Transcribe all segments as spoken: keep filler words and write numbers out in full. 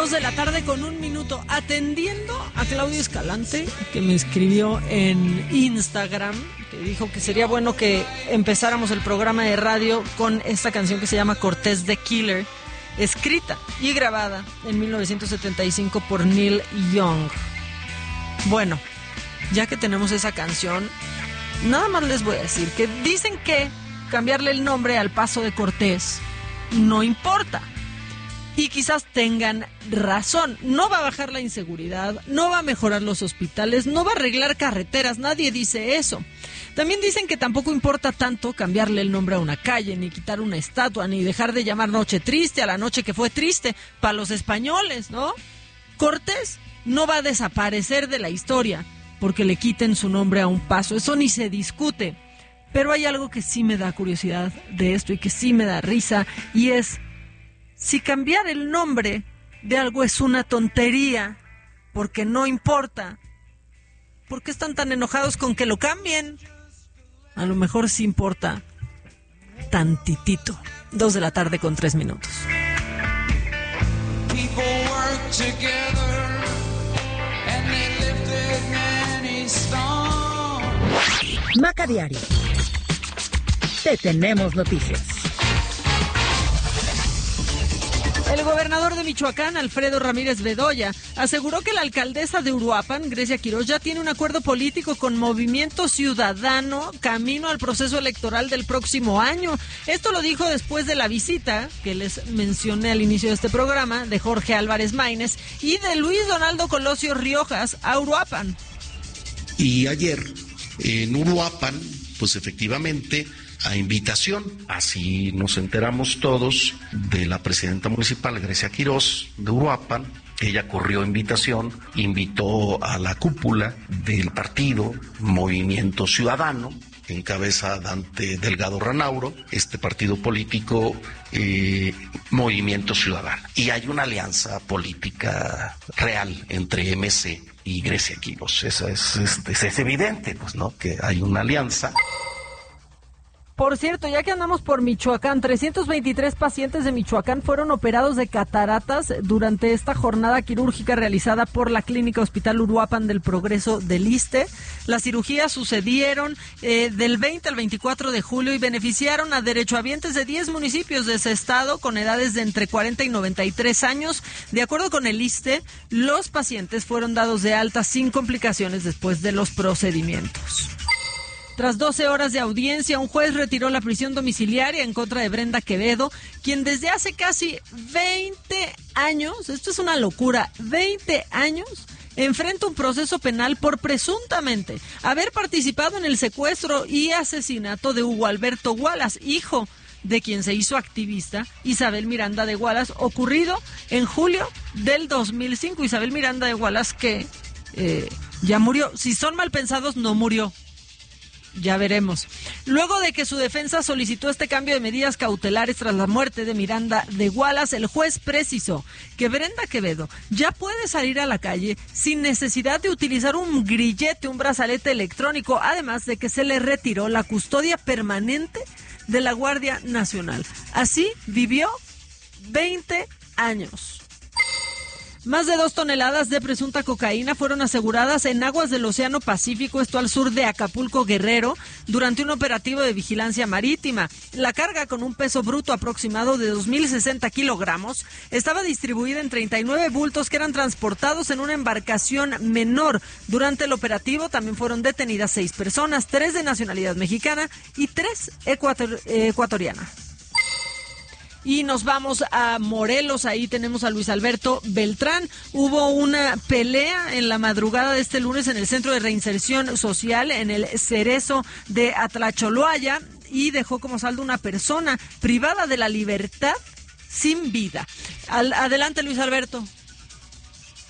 Dos de la tarde con un minuto, atendiendo a Claudio Escalante, que me escribió en Instagram, que dijo que sería bueno que empezáramos el programa de radio con esta canción que se llama Cortés the Killer, escrita y grabada en mil novecientos setenta y cinco por Neil Young. Bueno, ya que tenemos esa canción, nada más les voy a decir que dicen que cambiarle el nombre al Paso de Cortés no importa. Y quizás tengan razón. No va a bajar la inseguridad, no va a mejorar los hospitales, no va a arreglar carreteras, nadie dice eso. También dicen que tampoco importa tanto cambiarle el nombre a una calle, ni quitar una estatua, ni dejar de llamar Noche Triste a la noche que fue triste para los españoles, ¿no? Cortés no va a desaparecer de la historia porque le quiten su nombre a un paso, eso ni se discute. Pero hay algo que sí me da curiosidad de esto y que sí me da risa, y es: si cambiar el nombre de algo es una tontería, porque no importa, ¿por qué están tan enojados con que lo cambien? A lo mejor sí importa tantitito. Dos de la tarde con tres minutos. Maca Diario. Te tenemos noticias. El gobernador de Michoacán, Alfredo Ramírez Bedoya, aseguró que la alcaldesa de Uruapan, Grecia Quiroz, ya tiene un acuerdo político con Movimiento Ciudadano camino al proceso electoral del próximo año. Esto lo dijo después de la visita que les mencioné al inicio de este programa de Jorge Álvarez Maínez y de Luis Donaldo Colosio Riojas a Uruapan. Y ayer en Uruapan, pues efectivamente, a invitación, así nos enteramos todos, de la presidenta municipal, Grecia Quiroz, de Uruapan. Ella corrió invitación, invitó a la cúpula del partido Movimiento Ciudadano, que encabeza Dante Delgado Ranauro, este partido político eh, Movimiento Ciudadano. Y hay una alianza política real entre M C y Grecia Quiroz. Eso es, es, es evidente, pues, ¿no?, que hay una alianza. Por cierto, ya que andamos por Michoacán, trescientos veintitrés pacientes de Michoacán fueron operados de cataratas durante esta jornada quirúrgica realizada por la Clínica Hospital Uruapan del Progreso del Iste. Las cirugías sucedieron eh, del veinte al veinticuatro de julio y beneficiaron a derechohabientes de diez municipios de ese estado con edades de entre cuarenta y noventa y tres años. De acuerdo con el Iste, los pacientes fueron dados de alta sin complicaciones después de los procedimientos. Tras doce horas de audiencia, un juez retiró la prisión domiciliaria en contra de Brenda Quevedo, quien desde hace casi veinte años, esto es una locura, veinte años, enfrenta un proceso penal por presuntamente haber participado en el secuestro y asesinato de Hugo Alberto Wallace, hijo de quien se hizo activista Isabel Miranda de Wallace, ocurrido en julio del dos mil cinco. Isabel Miranda de Wallace que eh, ya murió. Si son mal pensados, no murió. Ya veremos. Luego de que su defensa solicitó este cambio de medidas cautelares tras la muerte de Miranda de Wallace, el juez precisó que Brenda Quevedo ya puede salir a la calle sin necesidad de utilizar un grillete, un brazalete electrónico, además de que se le retiró la custodia permanente de la Guardia Nacional. Así vivió veinte años. Más de dos toneladas de presunta cocaína fueron aseguradas en aguas del Océano Pacífico, esto al sur de Acapulco, Guerrero, durante un operativo de vigilancia marítima. La carga, con un peso bruto aproximado de dos mil sesenta kilogramos, estaba distribuida en treinta y nueve bultos que eran transportados en una embarcación menor. Durante el operativo también fueron detenidas seis personas, tres de nacionalidad mexicana y tres ecuator- ecuatoriana. Y nos vamos a Morelos, ahí tenemos a Luis Alberto Beltrán. Hubo una pelea en la madrugada de este lunes en el Centro de Reinserción Social, en el Cerezo de Atlacholoaya, y dejó como saldo una persona privada de la libertad sin vida. Al, adelante, Luis Alberto.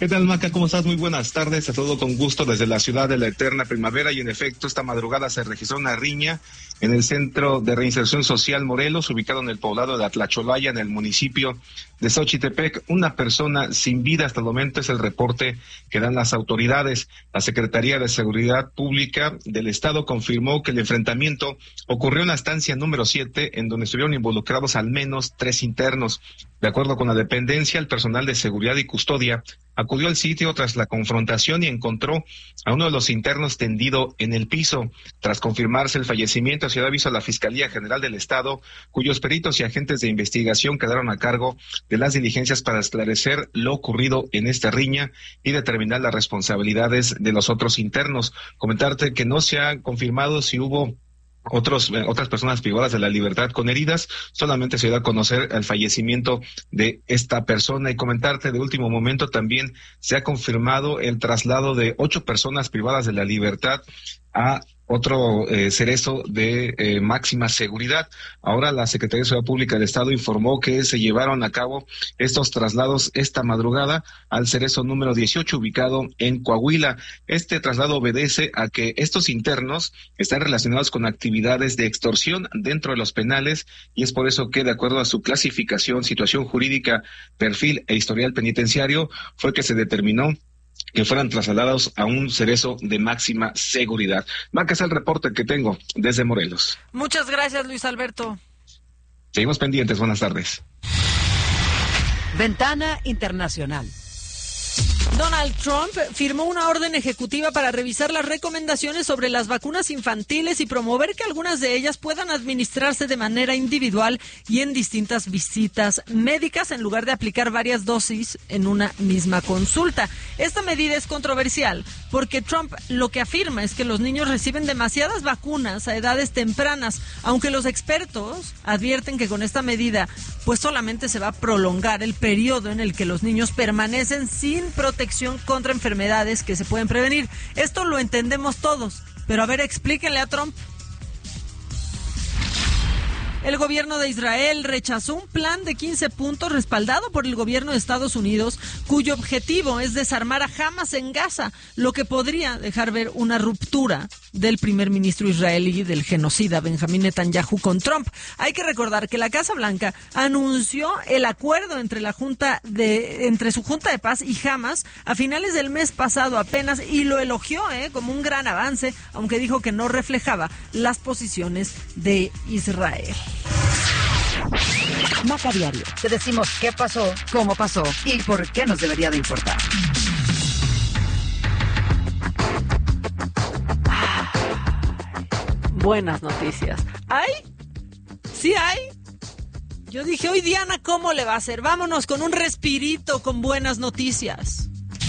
¿Qué tal, Maca? ¿Cómo estás? Muy buenas tardes. A todo con gusto desde la ciudad de la eterna primavera. Y en efecto, esta madrugada se registró una riña en el Centro de Reinserción Social Morelos, ubicado en el poblado de Atlacholaya, en el municipio de Xochitepec. Una persona sin vida hasta el momento es el reporte que dan las autoridades. La Secretaría de Seguridad Pública del Estado confirmó que el enfrentamiento ocurrió en la estancia número siete, en donde estuvieron involucrados al menos tres internos. De acuerdo con la dependencia, el personal de seguridad y custodia acudió al sitio tras la confrontación y encontró a uno de los internos tendido en el piso. Tras confirmarse el fallecimiento, se dio aviso a la Fiscalía General del Estado, cuyos peritos y agentes de investigación quedaron a cargo de las diligencias para esclarecer lo ocurrido en esta riña y determinar las responsabilidades de los otros internos. Comentarte que no se ha confirmado si hubo Otros, eh, otras personas privadas de la libertad con heridas. Solamente se dio a conocer el fallecimiento de esta persona. Y comentarte de último momento, también se ha confirmado el traslado de ocho personas privadas de la libertad a otro eh, cerezo de eh, máxima seguridad. Ahora la Secretaría de Seguridad Pública del Estado informó que se llevaron a cabo estos traslados esta madrugada al cerezo número dieciocho, ubicado en Coahuila. Este traslado obedece a que estos internos están relacionados con actividades de extorsión dentro de los penales, y es por eso que, de acuerdo a su clasificación, situación jurídica, perfil e historial penitenciario, fue que se determinó que fueran trasladados a un cerezo de máxima seguridad. Maca, es el reporte que tengo desde Morelos. Muchas gracias, Luis Alberto. Seguimos pendientes. Buenas tardes. Ventana Internacional. Donald Trump firmó una orden ejecutiva para revisar las recomendaciones sobre las vacunas infantiles y promover que algunas de ellas puedan administrarse de manera individual y en distintas visitas médicas, en lugar de aplicar varias dosis en una misma consulta. Esta medida es controversial porque Trump lo que afirma es que los niños reciben demasiadas vacunas a edades tempranas, aunque los expertos advierten que con esta medida pues solamente se va a prolongar el periodo en el que los niños permanecen sin protección contra enfermedades que se pueden prevenir. Esto lo entendemos todos, pero a ver, explíquenle a Trump. El gobierno de Israel rechazó un plan de quince puntos respaldado por el gobierno de Estados Unidos, cuyo objetivo es desarmar a Hamas en Gaza, lo que podría dejar ver una ruptura del primer ministro israelí, del genocida Benjamín Netanyahu, con Trump. Hay que recordar que la Casa Blanca anunció el acuerdo entre la junta de entre su junta de paz y Hamas a finales del mes pasado apenas, y lo elogió eh, como un gran avance, aunque dijo que no reflejaba las posiciones de Israel. Maca Diario. Te decimos qué pasó, cómo pasó y por qué nos debería de importar. Buenas noticias. ¿Hay? ¿Sí hay? Yo dije, hoy Diana, ¿cómo le va a hacer? Vámonos con un respirito con buenas noticias.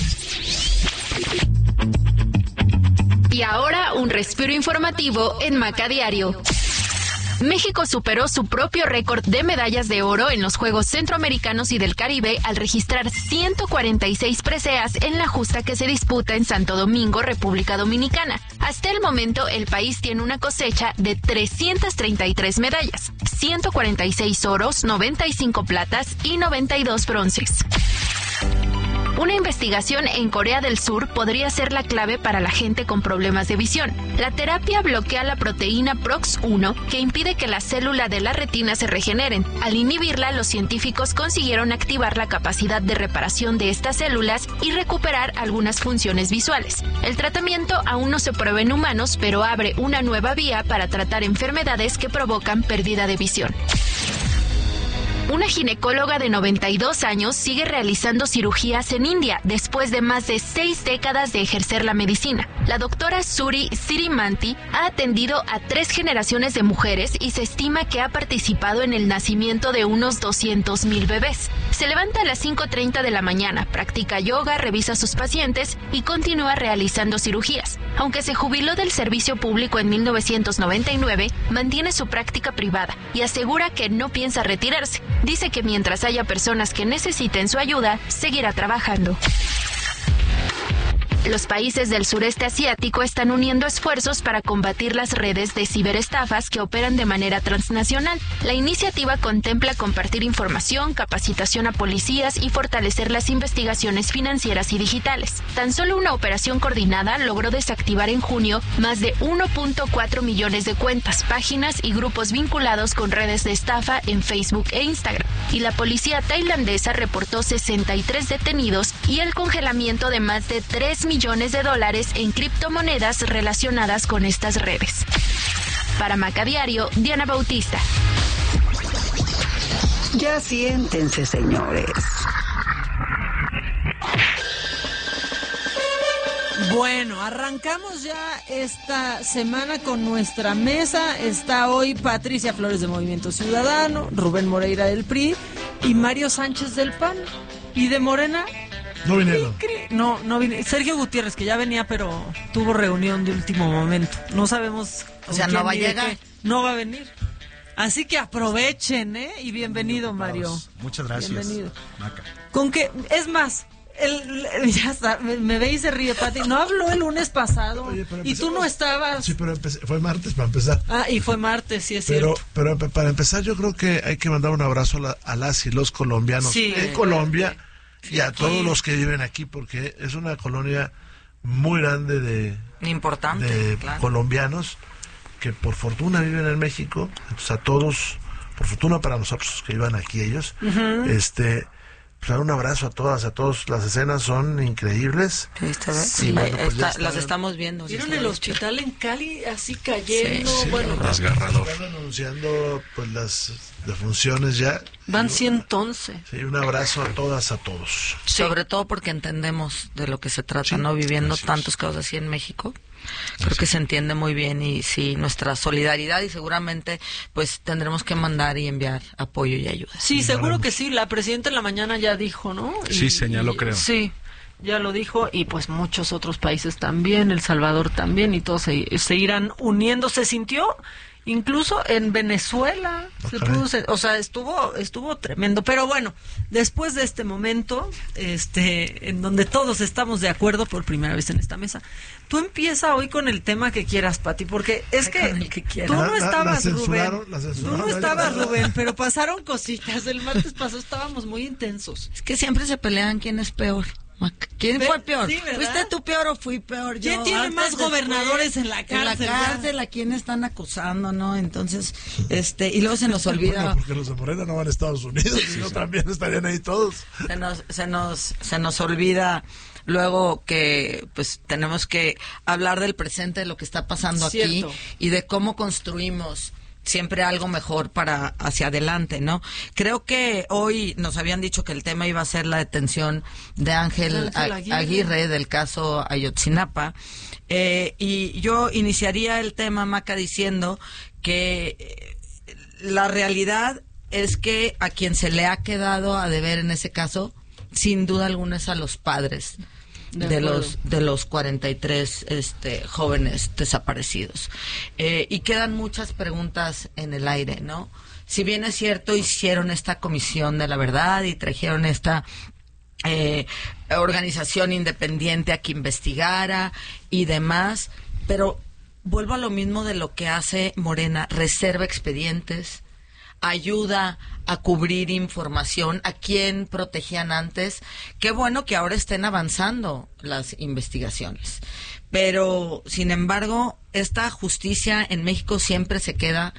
Y ahora un respiro informativo en Maca Diario. México superó su propio récord de medallas de oro en los Juegos Centroamericanos y del Caribe al registrar ciento cuarenta y seis preseas en la justa que se disputa en Santo Domingo, República Dominicana. Hasta el momento, el país tiene una cosecha de trescientas treinta y tres medallas, ciento cuarenta y seis oros, noventa y cinco platas y noventa y dos bronces. Una investigación en Corea del Sur podría ser la clave para la gente con problemas de visión. La terapia bloquea la proteína P R O X uno, que impide que la célula de la retina se regeneren. Al inhibirla, los científicos consiguieron activar la capacidad de reparación de estas células y recuperar algunas funciones visuales. El tratamiento aún no se prueba en humanos, pero abre una nueva vía para tratar enfermedades que provocan pérdida de visión. Una ginecóloga de noventa y dos años sigue realizando cirugías en India después de más de seis décadas de ejercer la medicina. La doctora Suri Sirimanti ha atendido a tres generaciones de mujeres y se estima que ha participado en el nacimiento de unos doscientos mil bebés. Se levanta a las cinco treinta de la mañana, practica yoga, revisa a sus pacientes y continúa realizando cirugías. Aunque se jubiló del servicio público en mil novecientos noventa y nueve, mantiene su práctica privada y asegura que no piensa retirarse. Dice que mientras haya personas que necesiten su ayuda, seguirá trabajando. Los países del sureste asiático están uniendo esfuerzos para combatir las redes de ciberestafas que operan de manera transnacional. La iniciativa contempla compartir información, capacitación a policías y fortalecer las investigaciones financieras y digitales. Tan solo una operación coordinada logró desactivar en junio más de uno punto cuatro millones de cuentas, páginas y grupos vinculados con redes de estafa en Facebook e Instagram. Y la policía tailandesa reportó sesenta y tres detenidos y el congelamiento de más de tres millones de dólares en criptomonedas relacionadas con estas redes. Para Maca Diario, Diana Bautista. Ya siéntense, señores. Bueno, arrancamos ya esta semana con nuestra mesa. Está hoy Patricia Flores de Movimiento Ciudadano, Rubén Moreira del P R I y Mario Sánchez del P A N. ¿Y de Morena? No vinieron. No, no vine. Sergio Gutiérrez, que ya venía, pero tuvo reunión de último momento. No sabemos. O sea, no va a llegar. No va a venir. Así que aprovechen, ¿eh? Y bienvenido, Mario. Muchas gracias. Bienvenido. Maca. Con que, es más, el, el- ya está, me, me ve y se ríe, Pati. No habló el lunes pasado. Oye, pero Y tú empecemos- no estabas. Sí, pero empecé- fue martes para empezar. Ah, y fue martes, sí es Pero, cierto. pero empe- para empezar, yo creo que hay que mandar un abrazo a, la- a las y los colombianos Sí. en Colombia y a aquí. todos los que viven aquí, porque es una colonia muy grande de, Importante, de claro. colombianos que por fortuna viven en México. Entonces, a todos, por fortuna para nosotros que vivan aquí ellos, este, pues dar un abrazo a todas, a todos. Las escenas son increíbles. Sí, está bien. Sí, Sí, bueno, pues ya está- está. las estamos viendo. sí, ¿Vieron sí, el sí. hospital en Cali así cayendo? Sí, sí, bueno, Desgarrador. Están anunciando pues las defunciones ya. van ciento once. Sí, un abrazo a todas, a todos. Sobre todo porque entendemos de lo que se trata, Sí, ¿no? Viviendo así es. tantos casos así en México. Creo que se entiende muy bien y sí, nuestra solidaridad y seguramente pues tendremos que mandar y enviar apoyo y ayuda. Sí, seguro que sí. La presidenta en la mañana ya dijo, ¿no? Sí, señaló, creo. Sí, ya lo dijo y pues muchos otros países también, El Salvador también y todos se, se irán uniendo. Se sintió incluso en Venezuela, se caray. pudo, se- o sea, estuvo estuvo tremendo. Pero bueno, después de este momento, este, en donde todos estamos de acuerdo por primera vez en esta mesa, tú empieza hoy con el tema que quieras, Pati, porque es que, Con el que quieras. tú La- no la- la estabas, censuraron, Rubén. la Tú censuraron. no estabas, Rubén, pero pasaron cositas. El martes pasado estábamos muy intensos. Es que siempre se pelean quién es peor. Mac- ¿Quién Ve- fue peor? sí, ¿verdad? ¿Fuiste tú peor o fui peor yo? ¿Quién tiene Antes, más después, gobernadores en la En cárcel, la ya? cárcel, ¿a quién están acusando, no? Entonces, este, y luego se nos Bueno, olvida, porque los de Morena no van a Estados Unidos, sino también estarían ahí todos. se nos, se nos, se nos olvida luego que, pues, tenemos que hablar del presente, de lo que está pasando aquí Cierto. y de cómo construimos siempre algo mejor para hacia adelante, ¿no? Creo que hoy nos habían dicho que el tema iba a ser la detención de Ángel Ángel A- Aguirre. Aguirre del caso Ayotzinapa, eh, y yo iniciaría el tema, Maca, diciendo que eh, la realidad es que a quien se le ha quedado a deber en ese caso, sin duda alguna, es a los padres De de, acuerdo. los de los cuarenta y tres este, jóvenes desaparecidos. Eh, y quedan muchas preguntas en el aire, ¿no? Si bien es cierto, hicieron esta comisión de la verdad y trajeron esta eh, organización independiente a que investigara y demás, pero vuelvo a lo mismo de lo que hace Morena, reserva expedientes, ayuda a cubrir información, a quien protegían antes. Qué bueno que ahora estén avanzando las investigaciones. Pero, sin embargo, esta justicia en México siempre se queda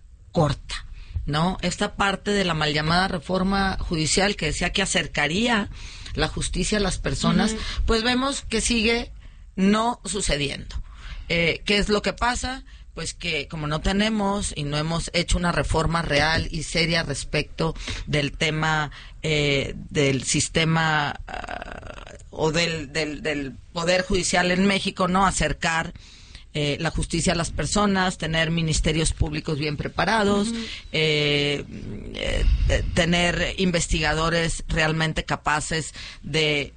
corta, ¿no? Esta parte de la mal llamada reforma judicial que decía que acercaría la justicia a las personas, pues vemos que sigue no sucediendo. Eh, ¿Qué es lo que pasa? Pues que como no tenemos y no hemos hecho una reforma real y seria respecto del tema eh, del sistema uh, o del, del, del poder judicial en México, no acercar eh, la justicia a las personas, tener ministerios públicos bien preparados, uh-huh. eh, eh, tener investigadores realmente capaces de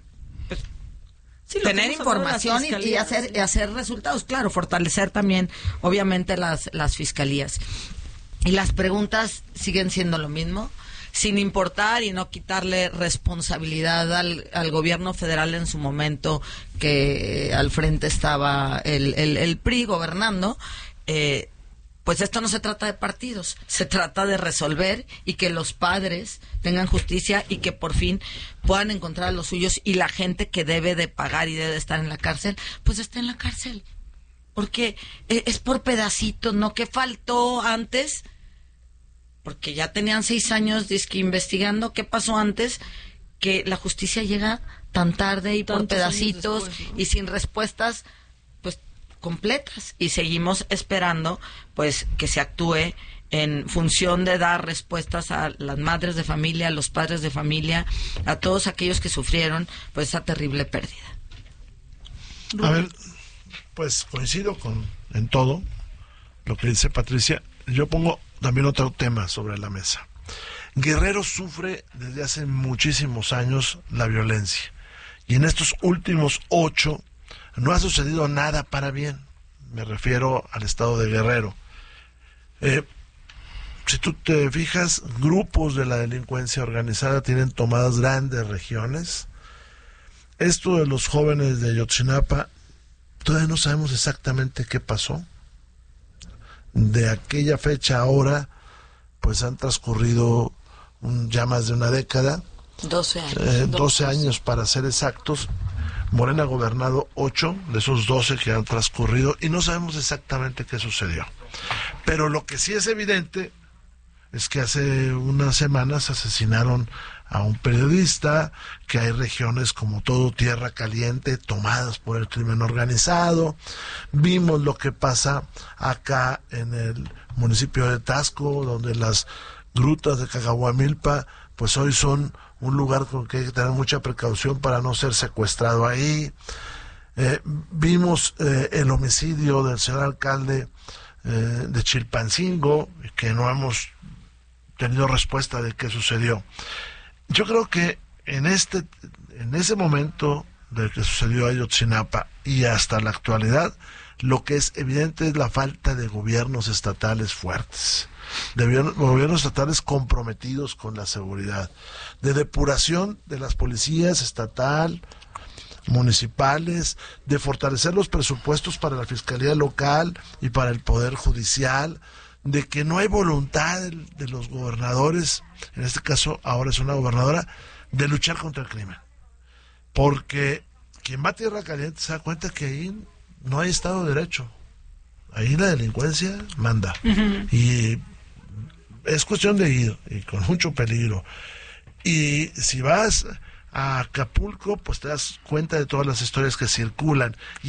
Sí, tener información y, y hacer y hacer resultados, claro, fortalecer también obviamente las las fiscalías. Y las preguntas siguen siendo lo mismo. sin importar y no quitarle responsabilidad al, al gobierno federal en su momento, que al frente estaba el, el, el P R I gobernando, eh, pues esto no se trata de partidos, se trata de resolver y que los padres tengan justicia y que por fin puedan encontrar a los suyos, y la gente que debe de pagar y debe de estar en la cárcel, pues está en la cárcel. Porque es por pedacitos, ¿no? ¿Qué faltó antes? Porque ya tenían seis años dizque investigando. ¿Qué pasó antes? Que la justicia llega tan tarde y por pedacitos después, ¿no? Y sin respuestas pues completas, y seguimos esperando pues que se actúe en función de dar respuestas a las madres de familia, a los padres de familia, a todos aquellos que sufrieron pues esa terrible pérdida. A ver, pues coincido con en todo lo que dice Patricia. Yo pongo también otro tema sobre la mesa. Guerrero sufre desde hace muchísimos años la violencia, y en estos últimos ocho no ha sucedido nada para bien. Me refiero al estado de Guerrero. Eh, si tú te fijas, grupos de la delincuencia organizada tienen tomadas grandes regiones. Esto de los jóvenes de Ayotzinapa, todavía no sabemos exactamente qué pasó. De aquella fecha a ahora, pues han transcurrido un, ya más de una década. doce años. Eh, doce años para ser exactos. Morena ha gobernado ocho de esos doce que han transcurrido y no sabemos exactamente qué sucedió. Pero lo que sí es evidente es que hace unas semanas asesinaron a un periodista, que hay regiones como todo Tierra Caliente tomadas por el crimen organizado. Vimos lo que pasa acá en el municipio de Taxco, donde las grutas de Cacahuamilpa pues hoy son un lugar con que hay que tener mucha precaución para no ser secuestrado ahí. Eh, vimos eh, el homicidio del señor alcalde eh, de Chilpancingo, que no hemos tenido respuesta de qué sucedió. Yo creo que en este en ese momento de que sucedió Ayotzinapa y hasta la actualidad, lo que es evidente es la falta de gobiernos estatales fuertes, de gobiernos estatales comprometidos con la seguridad, de depuración de las policías estatal, municipales, de fortalecer los presupuestos para la fiscalía local y para el poder judicial, de que no hay voluntad de, de los gobernadores, en este caso ahora es una gobernadora, de luchar contra el crimen. Porque quien va a Tierra Caliente se da cuenta que ahí no hay Estado de Derecho. Ahí la delincuencia manda. Uh-huh. Y es cuestión de ir, y con mucho peligro. Y si vas a Acapulco, pues te das cuenta de todas las historias que circulan.